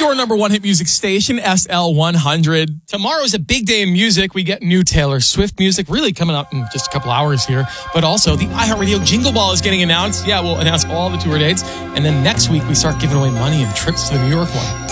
Your number one hit music station, SL100. Tomorrow is a big day in music. We get new Taylor Swift music really coming up in just a couple hours here. But also the iHeartRadio Jingle Ball is getting announced. Yeah, we'll announce all the tour dates. And then next week we start giving away money and trips to the New York one.